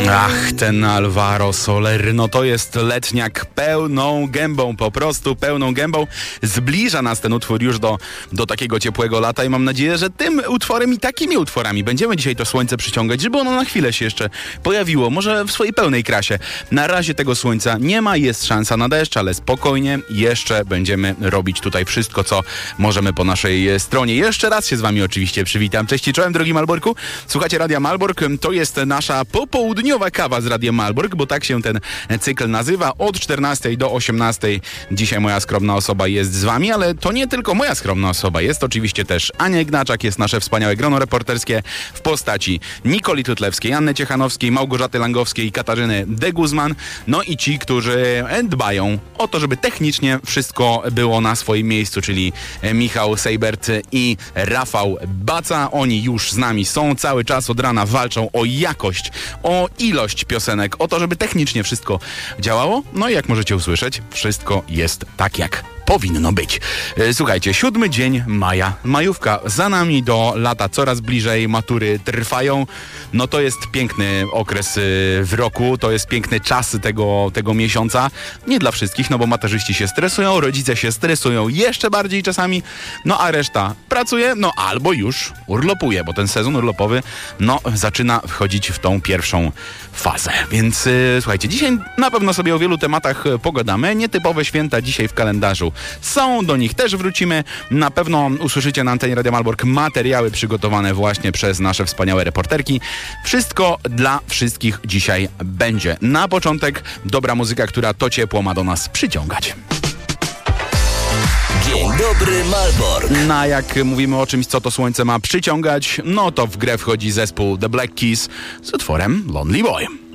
Ach, ten Alvaro Soler, no to jest letniak pełną gębą, po prostu pełną gębą. Zbliża nas ten utwór już do takiego ciepłego lata i mam nadzieję, że tym utworem i takimi utworami będziemy dzisiaj to słońce przyciągać, żeby ono na chwilę się jeszcze pojawiło, może w swojej pełnej krasie. Na razie tego słońca nie ma, jest szansa na deszcz, ale spokojnie, jeszcze będziemy robić tutaj wszystko, co możemy po naszej stronie. Jeszcze raz się z wami oczywiście przywitam. Cześć i czołem, drogi Malborku. Słuchacie Radia Malbork, to jest nasza popołudniowa kawa z Radiem Malbork, bo tak się ten cykl nazywa. Od 14 do 18 dzisiaj moja skromna osoba jest z wami, ale to nie tylko moja skromna osoba. Jest oczywiście też Ania Ignaczak, jest nasze wspaniałe grono reporterskie w postaci Nikoli Tutlewskiej, Anny Ciechanowskiej, Małgorzaty Langowskiej, Katarzyny de Guzman, no i ci, którzy dbają o to, żeby technicznie wszystko było na swoim miejscu, czyli Michał Sejbert i Rafał Baca. Oni już z nami są, cały czas od rana walczą o jakość, o ilość piosenek, o to, żeby technicznie wszystko działało. No i jak możecie usłyszeć, wszystko jest tak, jak powinno być. Słuchajcie, 7 dzień maja. Majówka za nami, do lata coraz bliżej, matury trwają. No to jest piękny okres w roku, to jest piękny czas tego miesiąca. Nie dla wszystkich, no bo materzyści się stresują, rodzice się stresują jeszcze bardziej czasami, no a reszta pracuje, no albo już urlopuje, bo ten sezon urlopowy, no zaczyna wchodzić w tą pierwszą fazę. Więc słuchajcie, dzisiaj na pewno sobie o wielu tematach pogadamy. Nietypowe święta dzisiaj w kalendarzu są, do nich też wrócimy. Na pewno usłyszycie na antenie Radia Malbork materiały przygotowane właśnie przez nasze wspaniałe reporterki. Wszystko dla wszystkich dzisiaj będzie. Na początek dobra muzyka, która to ciepło ma do nas przyciągać. Dzień dobry, Malbork. No, jak mówimy o czymś, co to słońce ma przyciągać, no to w grę wchodzi zespół The Black Keys z utworem Lonely Boy.